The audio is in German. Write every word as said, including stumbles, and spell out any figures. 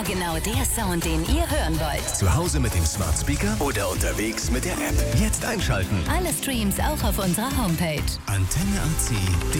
Immer genau der Sound, den ihr hören wollt. Zu Hause mit dem Smart Speaker oder unterwegs mit der App. Jetzt einschalten. Alle Streams auch auf unserer Homepage. Antenne A C.